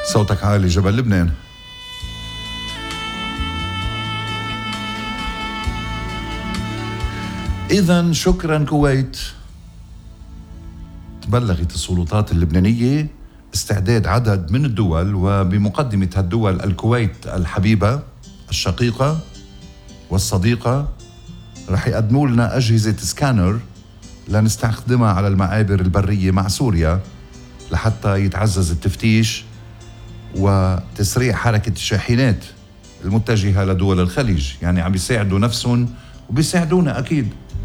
صوتك عالي جبل لبنان. إذن شكرا كويت. تبلغت السلطات اللبنانية استعداد عدد من الدول، وبمقدمة هالدول الكويت الحبيبة الشقيقة والصديقة، رح يقدموا لنا أجهزة سكانر لنستخدمها على المعابر البرية مع سوريا لحتى يتعزز التفتيش وتسريع حركة الشاحنات المتجهة لدول الخليج. يعني عم بيساعدوا نفسهم وبيساعدونا أكيد،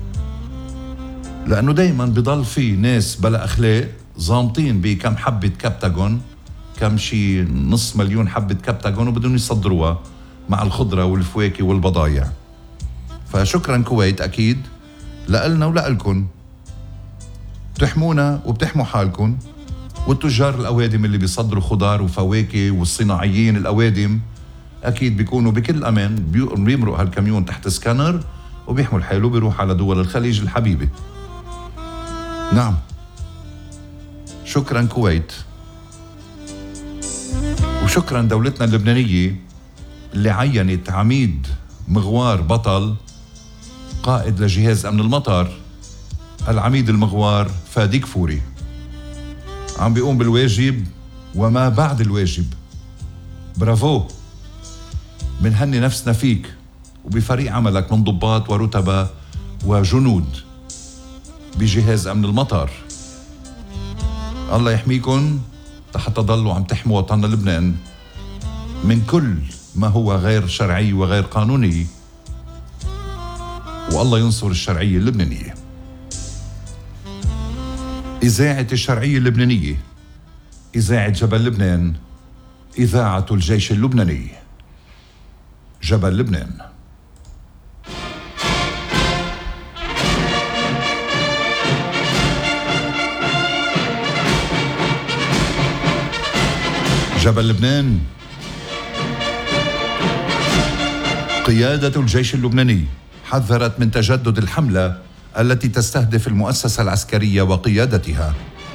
لأنه دايما بضل في ناس بلا أخلاق زامطين بكم حبة كبتاغون، كم شي 500,000 حبة كبتاغون، وبدون يصدروها مع الخضرة والفواكه والبضايع. فشكرا كويت أكيد لألنا ولألكن، بتحمونا وبتحموا حالكن. والتجار الأوادم اللي بيصدروا خضار وفواكه والصناعيين الأوادم أكيد بيكونوا بكل أمان، بيمرق هالكاميون تحت سكانر وبيحمل حاله بيروح على دول الخليج الحبيبة. نعم، شكرا كويت، وشكرا دولتنا اللبنانية اللي عينت عميد مغوار بطل قائد لجهاز أمن المطار، العميد المغوار فادي كفوري، عم بيقوم بالواجب وما بعد الواجب. برافو، بنهني نفسنا فيك وبفريق عملك من ضباط ورتبة وجنود بجهاز أمن المطار. الله يحميكن حتى تضلوا عم تحموا وطننا لبنان من كل ما هو غير شرعي وغير قانوني، والله ينصر الشرعية اللبنانية. إذاعة الشرعية اللبنانية، إذاعة جبل لبنان، إذاعة الجيش اللبناني، جبل لبنان. جبل لبنان. قيادة الجيش اللبناني حذرت من تجدد الحملة التي تستهدف المؤسسة العسكرية وقيادتها.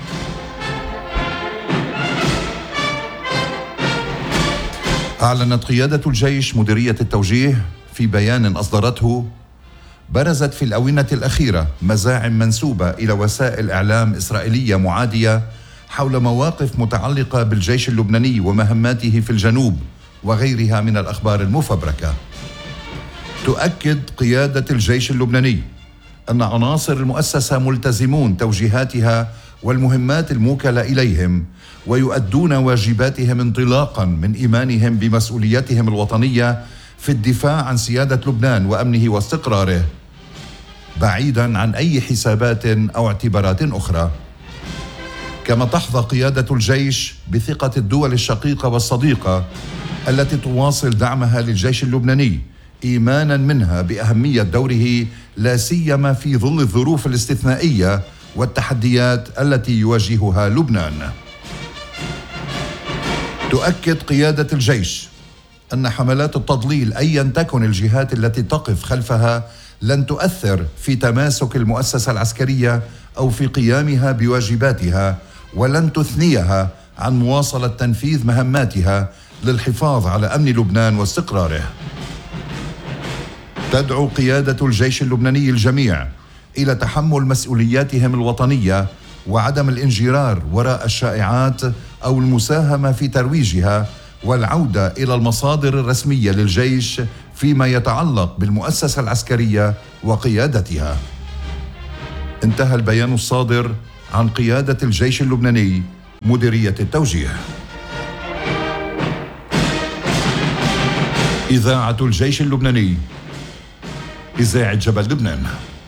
أعلنت قيادة الجيش مديرية التوجيه في بيان أصدرته: برزت في الآونة الأخيرة مزاعم منسوبة إلى وسائل إعلام إسرائيلية معادية حول مواقف متعلقة بالجيش اللبناني ومهماته في الجنوب وغيرها من الأخبار المفبركة. تؤكد قيادة الجيش اللبناني أن عناصر المؤسسة ملتزمون توجيهاتها والمهمات الموكلة إليهم، ويؤدون واجباتهم انطلاقا من إيمانهم بمسؤوليتهم الوطنية في الدفاع عن سيادة لبنان وأمنه واستقراره، بعيدا عن أي حسابات أو اعتبارات أخرى. كما تحظى قيادة الجيش بثقة الدول الشقيقة والصديقة التي تواصل دعمها للجيش اللبناني، إيمانا منها بأهمية دوره لا سيما في ظل الظروف الاستثنائية والتحديات التي يواجهها لبنان. تؤكد قيادة الجيش أن حملات التضليل أيا تكن الجهات التي تقف خلفها لن تؤثر في تماسك المؤسسة العسكرية أو في قيامها بواجباتها، ولن تثنيها عن مواصلة تنفيذ مهماتها للحفاظ على أمن لبنان واستقراره. تدعو قيادة الجيش اللبناني الجميع إلى تحمل مسؤولياتهم الوطنية وعدم الانجرار وراء الشائعات أو المساهمة في ترويجها، والعودة إلى المصادر الرسمية للجيش فيما يتعلق بالمؤسسة العسكرية وقيادتها. انتهى البيان الصادر عن قيادة الجيش اللبناني مديرية التوجيه. إذاعة الجيش اللبناني، إذاعة جبل لبنان.